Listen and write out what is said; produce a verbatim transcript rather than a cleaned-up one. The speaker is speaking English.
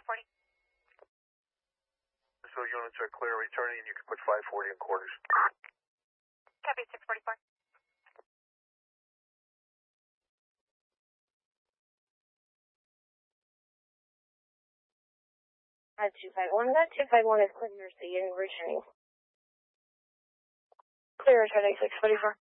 five forty. So units are clear returning, and you can put five forty in quarters. Copy, six forty-four. Uh, two five one, that two five one is clear, so you're returning. Clear returning, six forty-four.